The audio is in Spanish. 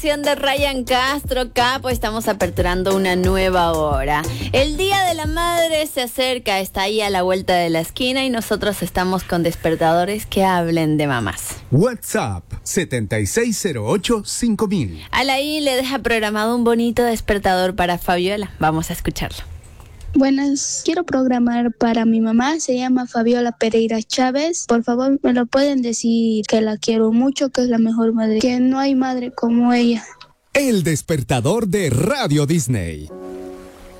De Ryan Castro, Capo, estamos aperturando una nueva hora. El Día de la Madre se acerca, está ahí a la vuelta de la esquina y nosotros estamos con despertadores que hablen de mamás. WhatsApp 7608-5000. Alaí le deja programado un bonito despertador para Fabiola. Vamos a escucharlo. Buenas, quiero programar para mi mamá, se llama Fabiola Pereira Chávez. Por favor, me lo pueden decir, que la quiero mucho, que es la mejor madre, que no hay madre como ella. El despertador de Radio Disney.